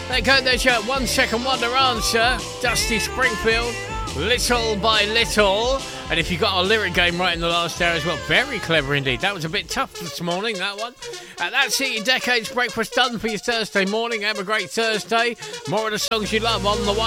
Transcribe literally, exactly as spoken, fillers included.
They go their show. One Second Wonder answer. Dusty Springfield. Little by Little. And if you got our lyric game right in the last hour as well, very clever indeed. That was a bit tough this morning, that one. And that's it, your Decades Breakfast done for your Thursday morning. Have a great Thursday. More of the songs you love on the way.